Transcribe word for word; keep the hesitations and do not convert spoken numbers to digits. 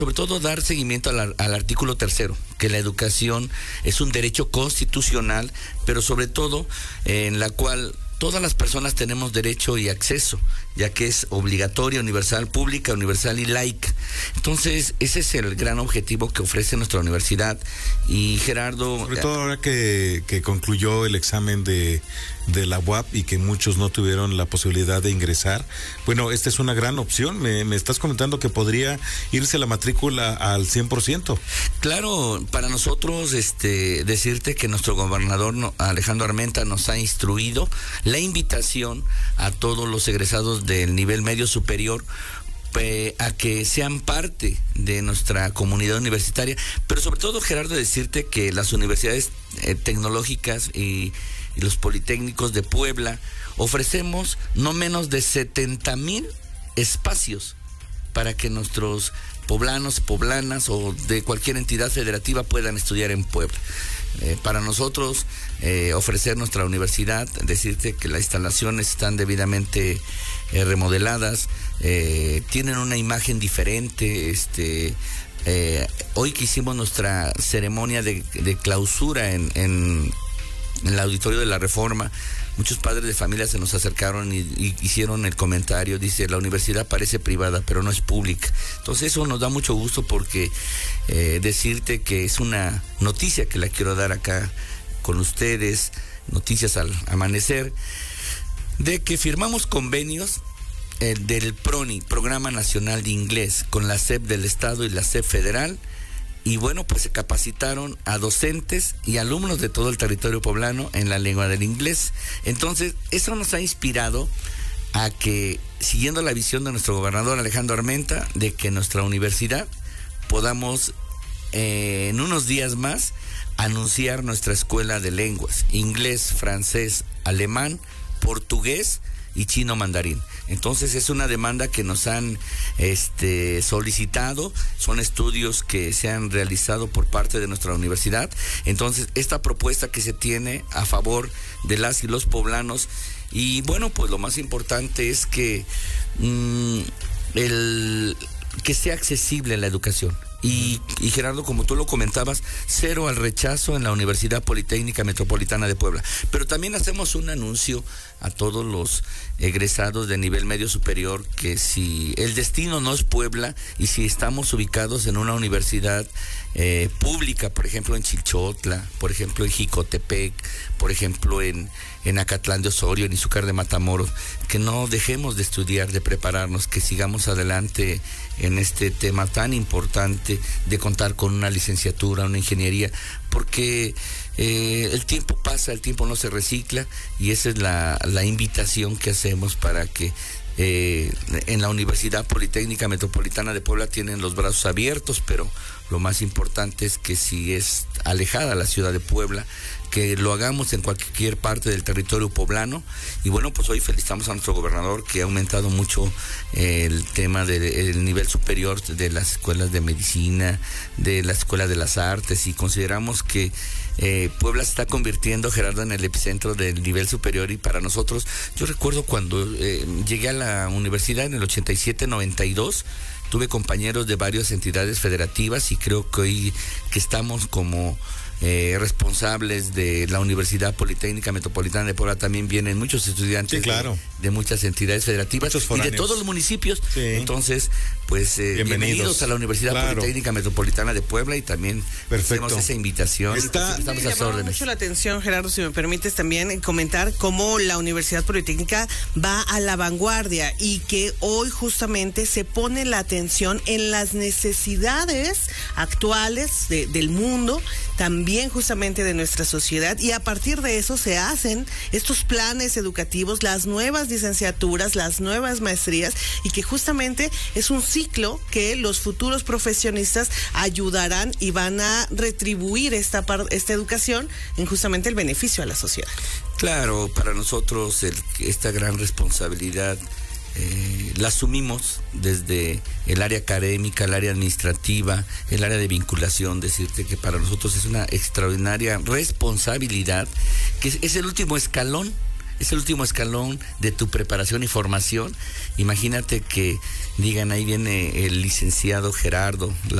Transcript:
Sobre todo dar seguimiento al, al artículo tercero, que la educación es un derecho constitucional, pero sobre todo eh, en la cual todas las personas tenemos derecho y acceso, ya que es obligatoria, universal, pública, universal y laica. Entonces, ese es el gran objetivo que ofrece nuestra universidad. Y Gerardo... Sobre todo ahora que, que concluyó el examen de, de la U A P y que muchos no tuvieron la posibilidad de ingresar, bueno, esta es una gran opción. Me, me estás comentando que podría irse la matrícula al cien por ciento. Claro, para nosotros este, decirte que nuestro gobernador Alejandro Armenta nos ha instruido la invitación a todos los egresados del nivel medio superior eh, a que sean parte de nuestra comunidad universitaria, pero sobre todo, Gerardo, decirte que las universidades eh, tecnológicas y, y los politécnicos de Puebla ofrecemos no menos de setenta mil espacios para que nuestros poblanos, poblanas o de cualquier entidad federativa puedan estudiar en Puebla. Eh, para nosotros eh, ofrecer nuestra universidad, decirte que las instalaciones están debidamente eh, remodeladas, eh, tienen una imagen diferente. Este, eh, hoy que hicimos nuestra ceremonia de, de clausura en, en, en el Auditorio de la Reforma, muchos padres de familia se nos acercaron y, y hicieron el comentario, dice, la universidad parece privada, pero no es pública. Entonces eso nos da mucho gusto porque eh, decirte que es una noticia que la quiero dar acá con ustedes, noticias al amanecer, de que firmamos convenios eh, del PRONI, Programa Nacional de Inglés, con la S E P del Estado y la S E P Federal. Y bueno, pues se capacitaron a docentes y alumnos de todo el territorio poblano en la lengua del inglés. Entonces, eso nos ha inspirado a que, siguiendo la visión de nuestro gobernador Alejandro Armenta, de que nuestra universidad podamos eh, en unos días más anunciar nuestra escuela de lenguas: inglés, francés, alemán, portugués y chino mandarín. Entonces es una demanda que nos han este, solicitado, son estudios que se han realizado por parte de nuestra universidad. Entonces esta propuesta que se tiene a favor de las y los poblanos, y bueno, pues lo más importante es que mmm, el que sea accesible la educación. Y, y Gerardo, como tú lo comentabas, cero al rechazo en la Universidad Politécnica Metropolitana de Puebla. Pero también hacemos un anuncio a todos los egresados de nivel medio superior que si el destino no es Puebla y si estamos ubicados en una universidad eh, pública, por ejemplo en Chilchotla, por ejemplo en Jicotepec, por ejemplo en, en Acatlán de Osorio, en Izúcar de Matamoros, que no dejemos de estudiar, de prepararnos, que sigamos adelante en este tema tan importante de contar con una licenciatura, una ingeniería, porque eh, el tiempo pasa, el tiempo no se recicla, y esa es la, la invitación que hacemos para que eh, en la Universidad Politécnica Metropolitana de Puebla tienen los brazos abiertos, pero lo más importante es que si es alejada la ciudad de Puebla, que lo hagamos en cualquier parte del territorio poblano. Y bueno, pues hoy felicitamos a nuestro gobernador, que ha aumentado mucho eh, el tema del nivel superior de las escuelas de medicina, de la escuela de las artes, y consideramos que eh, Puebla se está convirtiendo, Gerardo, en el epicentro del nivel superior. Y para nosotros, yo recuerdo cuando eh, llegué a la universidad en el ochenta y siete noventa y dos, tuve compañeros de varias entidades federativas, y creo que hoy que estamos como Eh, responsables de la Universidad Politécnica Metropolitana de Puebla, también vienen muchos estudiantes, sí, claro, de, de muchas entidades federativas y de todos los municipios. Sí. Entonces, pues eh, bienvenidos. bienvenidos a la Universidad claro. Politécnica Metropolitana de Puebla, y también Perfecto. hacemos esa invitación. Está, y pues, estamos a órdenes. Mucho la atención, Gerardo, si me permites también comentar cómo la Universidad Politécnica va a la vanguardia y que hoy justamente se pone la atención en las necesidades actuales de, del mundo, también justamente de nuestra sociedad, y a partir de eso se hacen estos planes educativos, las nuevas licenciaturas, las nuevas maestrías, y que justamente es un ciclo que los futuros profesionistas ayudarán y van a retribuir esta, esta educación en justamente el beneficio a la sociedad. Claro, para nosotros el, esta gran responsabilidad Eh, la asumimos desde el área académica, el área administrativa, el área de vinculación. Decirte que para nosotros es una extraordinaria responsabilidad, que es, es el último escalón es el último escalón de tu preparación y formación. Imagínate que digan, ahí viene el licenciado Gerardo,